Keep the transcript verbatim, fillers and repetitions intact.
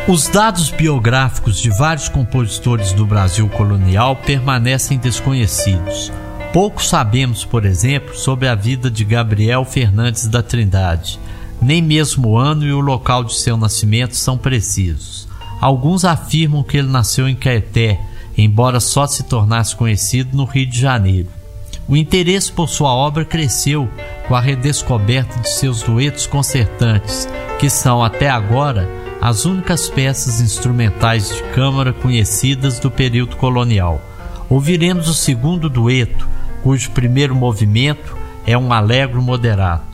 Os dados biográficos de vários compositores do Brasil colonial permanecem desconhecidos. Pouco sabemos, por exemplo, sobre a vida de Gabriel Fernandes da Trindade. Nem mesmo o ano e o local de seu nascimento são precisos. Alguns afirmam que ele nasceu em Caeté, embora só se tornasse conhecido no Rio de Janeiro. O interesse por sua obra cresceu com a redescoberta de seus duetos concertantes, que são, até agora, as únicas peças instrumentais de câmara conhecidas do período colonial. Ouviremos o segundo dueto, cujo primeiro movimento é um allegro moderado.